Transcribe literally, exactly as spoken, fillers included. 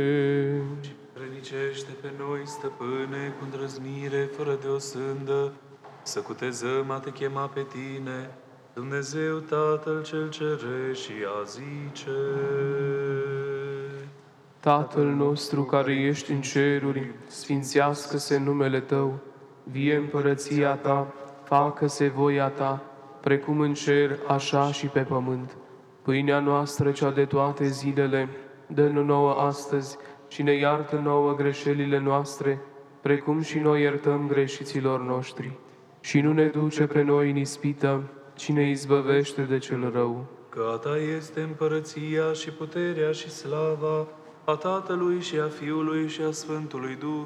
Rănicește pe noi, stăpâne, cu îndrăznire, fără de o sândă, să cutezăm a te chema pe tine, Dumnezeu Tatăl cel Ceresc, și a zice: Tatăl nostru care ești în ceruri, sfințească-se numele Tău, vie împărăția Ta, facă-se voia Ta, precum în cer, așa și pe pământ. Pâinea noastră cea de toate zilele, dă-ne nouă astăzi și ne iartă nouă greșelile noastre, precum și noi iertăm greșiților noștri. Și nu ne duce pe noi în ispită, ci ne izbăvește de cel rău. Că a Ta este împărăția și puterea și slava a Tatălui și a Fiului și a Sfântului Duh,